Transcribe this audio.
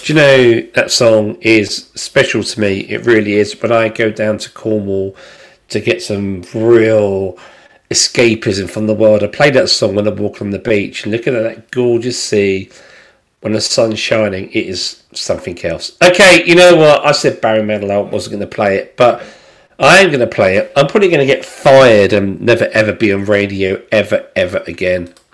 Do you know that song is special to me? It really is. When I go down to Cornwall to get some real escapism from the world, I play that song when I walk on the beach and look at that gorgeous sea when the sun's shining. It is something else. Okay, you know what? I said Barry Manilow wasn't going to play it, but I am going to play it. I'm probably going to get fired and never ever be on radio ever again.